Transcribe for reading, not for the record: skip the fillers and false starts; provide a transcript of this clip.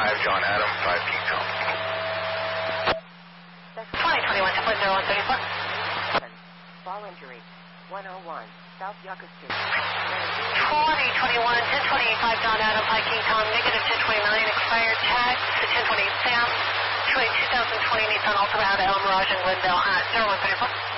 John Adam, 5 King Tom. 2021, 10.0134. Fall injury, 101, South Yucca Street. 2021, 1028, John Adam, 5 King Tom, negative 1029, expired tag to 1028 Sam, 2020 Nissan Altima out of El Mirage in Glendale at 0134.